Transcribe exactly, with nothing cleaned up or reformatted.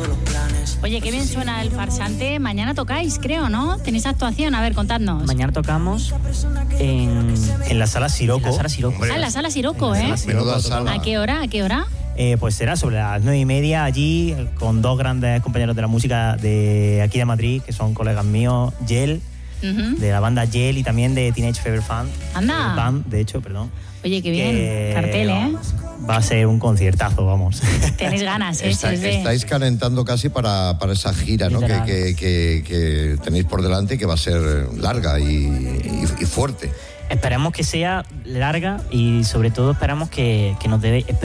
Oye, qué bien suena El Farsante. Mañana tocáis, creo, ¿no? ¿Tenéis actuación? A ver, contadnos. Mañana tocamos en, en la Sala Siroco. En la Sala Siroco. Ah, en la Sala Siroco, ¿eh? Sala Siroco. Sala. ¿A qué hora? ¿A qué hora? Eh, pues será sobre las nueve y media allí, con dos grandes compañeros de la música de aquí de Madrid, que son colegas míos, Yel, Uh-huh. de la banda Yel, y también de Teenage Fever Fan. Anda. Fever Band, de hecho, perdón. Oye, qué bien. Que, Cartel, ¿eh? Va a ser un conciertazo, vamos. Tenéis ganas, ¿eh? Está- Se os ve. estáis calentando casi para, para esa gira, ¿no? que, Literal. que, que, que tenéis por delante y que va a ser larga y, y, y fuerte. Esperamos que sea larga y sobre todo esperamos que, que nos dé